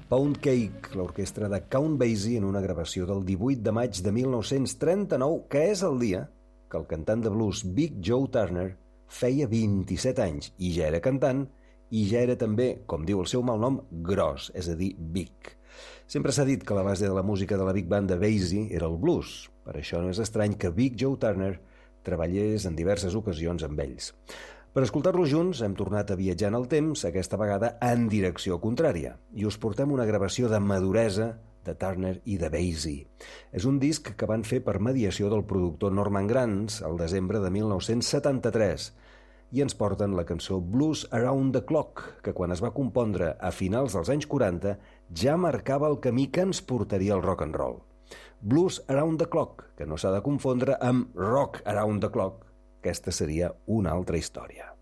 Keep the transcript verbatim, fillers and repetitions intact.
Pound Cake, l'orquestra de Count Basie, en una gravació del divuit de maig de mil nou-cents trenta-nou, que és el dia que el cantant de blues Big Joe Turner feia vint-i-set anys i ja era cantant i ja era també, com diu el seu malnom, gros, és a dir, big. Sempre s'ha dit que la base de la música de la big band de Basie era el blues. Per això no és estrany que Big Joe Turner treballés en diverses ocasions amb ells. Per escoltar-los junts hem tornat a viatjar en el temps, aquesta vegada en direcció contrària, i us portem una gravació de maduresa de Turner i de Basie. És un disc que van fer per mediació del productor Norman Granz al desembre de mil nou-cents setanta-tres i ens porten la cançó Blues Around the Clock, que quan es va compondre a finals dels anys quaranta ja marcava el camí que ens portaria al rock and roll. Blues Around the Clock, que no s'ha de confondre amb Rock Around the Clock. Aquesta seria una altra història.